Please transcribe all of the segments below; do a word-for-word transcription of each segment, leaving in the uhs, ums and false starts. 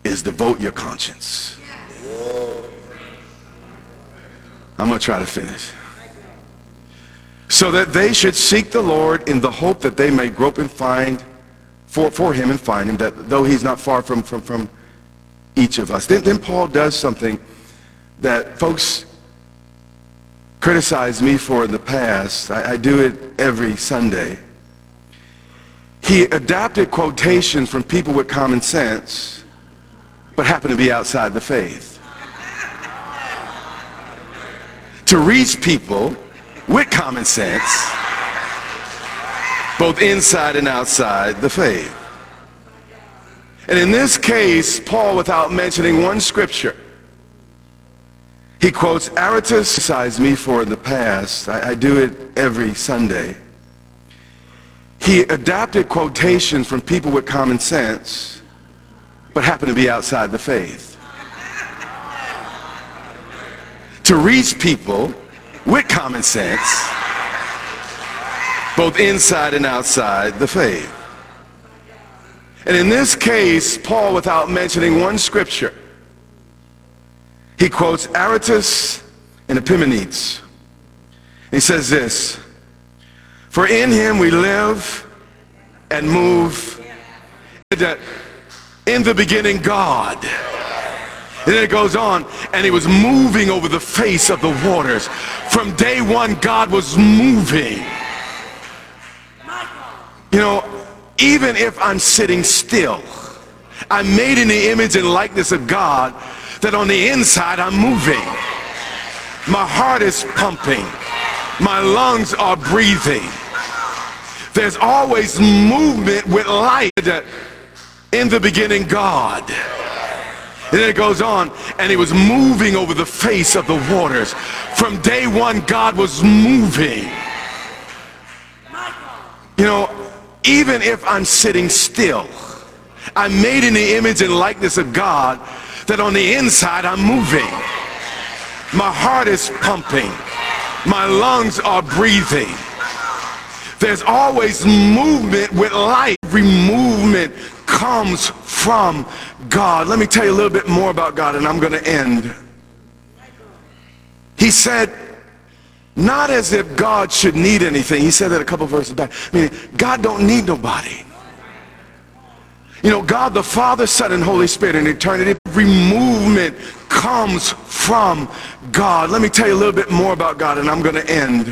is devote your conscience. I'm going to try to finish. So that they should seek the Lord in the hope that they may grope and find for, for him and find him, that though he's not far from, from, from each of us. Then, then Paul does something that folks criticize me for in the past. I, I do it every Sunday. He adapted quotations from people with common sense, but happen to be outside the faith, to reach people with common sense, both inside and outside the faith. And in this case, Paul, without mentioning one scripture, he quotes Aratus, criticized me for in the past. I, I do it every Sunday. He adapted quotations from people with common sense, but happen to be outside the faith, to reach people with common sense, both inside and outside the faith. And in this case, Paul, without mentioning one scripture, he quotes Aratus and Epimenides. He says this: for in him we live and move. In the beginning, God. And then it goes on, and he was moving over the face of the waters. From day one, God was moving. You know, even if I'm sitting still, I'm made in the image and likeness of God, that on the inside I'm moving. My heart is pumping. My lungs are breathing. There's always movement with life. In the beginning, God. And then it goes on, and he was moving over the face of the waters. From day one, God was moving. You know, even if I'm sitting still, I'm made in the image and likeness of God, that on the inside I'm moving. My heart is pumping. My lungs are breathing. There's always movement with life. Every movement comes from God. Let me tell you a little bit more about God, and I'm going to end. He said, not as if God should need anything. He said that a couple verses back. I mean, God don't need nobody. You know, God the Father, Son, and Holy Spirit in eternity, every movement comes from God. Let me tell you a little bit more about God, and I'm going to end.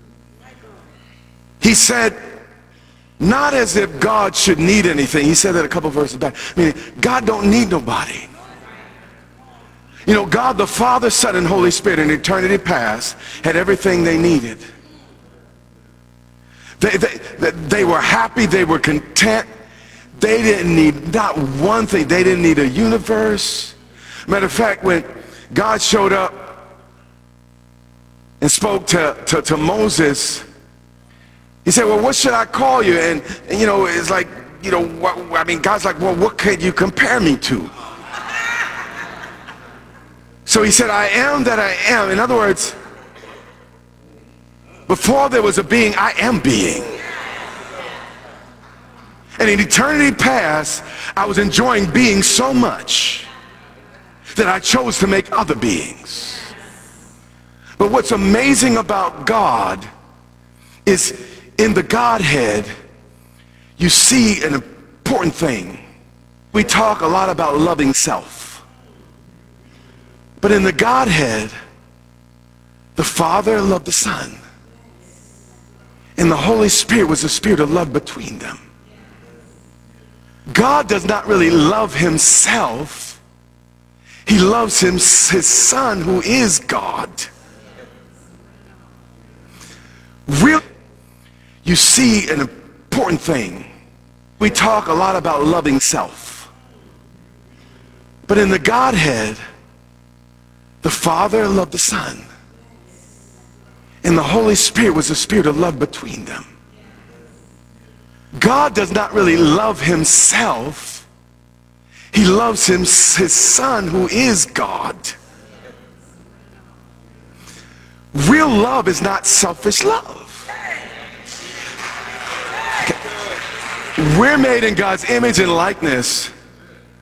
He said, not as if God should need anything. He said that a couple verses back. I mean, God don't need nobody. You know, God the Father, Son, and Holy Spirit in eternity past had everything they needed. They, they, they were happy. They were content. They didn't need not one thing. They didn't need a universe. Matter of fact, when God showed up and spoke to, to, to Moses, he said, well, what should I call you? And, and you know, it's like, you know, what, I mean, God's like, well, what could you compare me to? So he said, I am that I am. In other words, before there was a being, I am being. And in eternity past, I was enjoying being so much that I chose to make other beings. But what's amazing about God is in the Godhead, you see an important thing. We talk a lot about loving self. But in the Godhead, the Father loved the Son. And the Holy Spirit was the spirit of love between them. God does not really love himself. He loves him, his Son, who is God. Real, you see an important thing. We talk a lot about loving self. But in the Godhead, the Father loved the Son. And the Holy Spirit was the spirit of love between them. God does not really love himself. He loves him, his Son, who is God. Real love is not selfish love. Okay. We're made in God's image and likeness.